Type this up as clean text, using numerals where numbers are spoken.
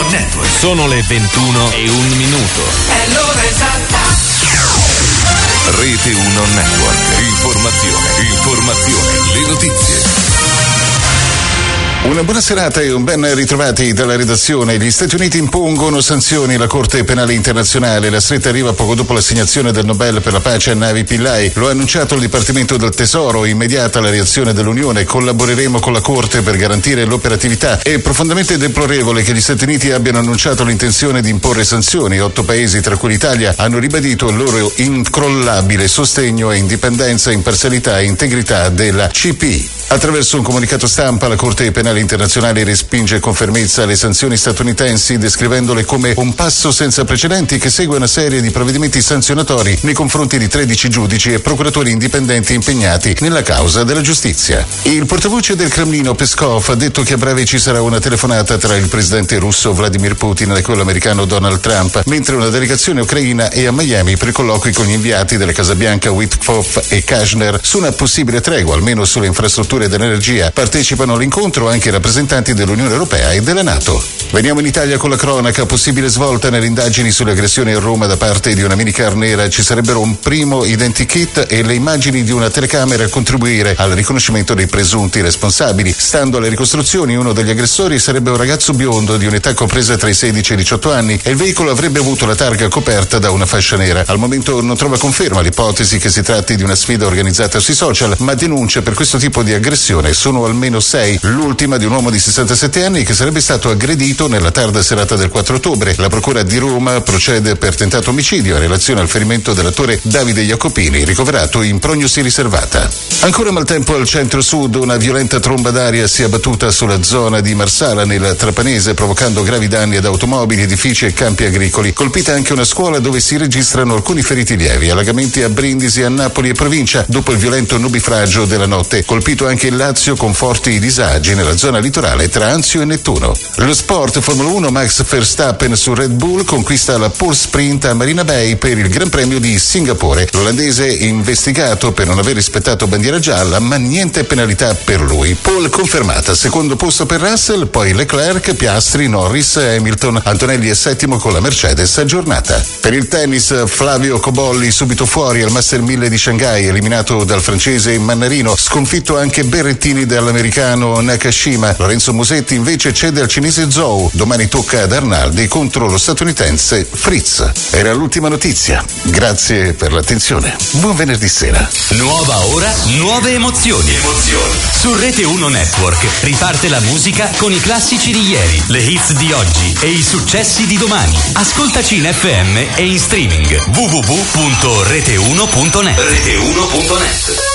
Network. Sono le 21:01. È l'ora esatta. Rete 1 Network. Informazione, le notizie. Una buona serata e un ben ritrovati dalla redazione. Gli Stati Uniti impongono sanzioni alla Corte Penale Internazionale. La stretta arriva poco dopo l'assegnazione del Nobel per la pace a Navi Pillay. Lo ha annunciato il Dipartimento del Tesoro. Immediata la reazione dell'Unione. Collaboreremo con la Corte per garantire l'operatività. È profondamente deplorevole che gli Stati Uniti abbiano annunciato l'intenzione di imporre sanzioni. 8 paesi, tra cui l'Italia, hanno ribadito il loro incrollabile sostegno e indipendenza, imparzialità e integrità della CPI. Attraverso un comunicato stampa, la Corte Penale Internazionale respinge con fermezza le sanzioni statunitensi, descrivendole come un passo senza precedenti che segue una serie di provvedimenti sanzionatori nei confronti di 13 giudici e procuratori indipendenti impegnati nella causa della giustizia. Il portavoce del Cremlino, Peskov, ha detto che a breve ci sarà una telefonata tra il presidente russo Vladimir Putin e quello americano Donald Trump, mentre una delegazione ucraina è a Miami per colloqui con gli inviati della Casa Bianca Witkoff e Kushner su una possibile tregua, almeno sulle infrastrutture dell'energia. Partecipano all'incontro anche i rappresentanti dell'Unione Europea e della NATO. Veniamo in Italia con la cronaca. Possibile svolta nelle indagini sulle aggressioni a Roma da parte di una minicar nera. Ci sarebbero un primo identikit e le immagini di una telecamera a contribuire al riconoscimento dei presunti responsabili. Stando alle ricostruzioni, uno degli aggressori sarebbe un ragazzo biondo di un'età compresa tra i 16 e i 18 anni e il veicolo avrebbe avuto la targa coperta da una fascia nera. Al momento non trova conferma l'ipotesi che si tratti di una sfida organizzata sui social, ma denunce per questo tipo di aggressione sono almeno 6. L'ultima di un uomo di 67 anni che sarebbe stato aggredito nella tarda serata del 4 ottobre. La procura di Roma procede per tentato omicidio in relazione al ferimento dell'attore Davide Jacopini, ricoverato in prognosi riservata. Ancora maltempo al centro-sud. Una violenta tromba d'aria si è abbattuta sulla zona di Marsala nel Trapanese, provocando gravi danni ad automobili, edifici e campi agricoli. Colpita anche una scuola dove si registrano alcuni feriti lievi. Allagamenti a Brindisi, a Napoli e provincia dopo il violento nubifragio della notte. Colpito anche il Lazio con forti disagi nella zona litorale tra Anzio e Nettuno. Lo sport, Formula 1, Max Verstappen su Red Bull conquista la pole sprint a Marina Bay per il Gran Premio di Singapore. L'olandese è investigato per non aver rispettato bandiera gialla, ma niente penalità per lui. Pole confermata, secondo posto per Russell, poi Leclerc, Piastri, Norris, Hamilton, Antonelli è settimo con la Mercedes aggiornata. Per il tennis, Flavio Cobolli subito fuori al Master 1000 di Shanghai, eliminato dal francese Mannarino, sconfitto anche Berrettini dall'americano Nakashima. Lorenzo Musetti invece cede al cinese Zhou. Domani tocca ad Arnaldi contro lo statunitense Fritz. Era l'ultima notizia. Grazie per l'attenzione. Buon venerdì sera. Nuova ora, nuove emozioni. Su Rete 1 Network riparte la musica con i classici di ieri, le hits di oggi e i successi di domani. Ascoltaci in FM e in streaming www.rete1.net. Rete1.net.